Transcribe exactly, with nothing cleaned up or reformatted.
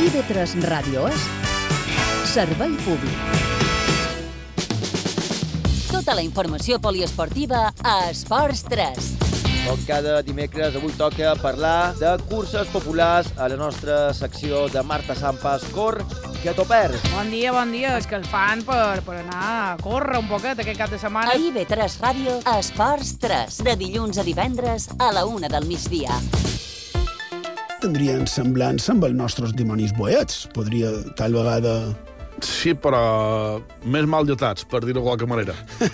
I V tres Ràdio és servei públic. Tota la informació poliesportiva a Esports tres. Com cada dimecres, avui toca parlar de curses populars a la nostra secció de Marta Sampas. Cor, que t'ho perds. Bon dia, bon dia. És que el fan per, per anar a córrer un poquet aquest cap de setmana. A I V tres Ràdio, Esports tres, de dilluns a divendres a la una del migdia. Tindrien semblança amb els nostres dimonis boets. Podria, tal vegada... Sí, però més mal dotats, per dir-ho de qualque manera.